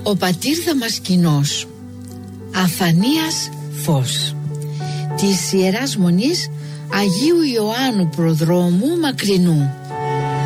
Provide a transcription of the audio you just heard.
Ο πατήρ Δαμασκηνός, Αθανίας Φως, της Ιεράς Μονής Αγίου Ιωάννου Προδρόμου Μακρινού.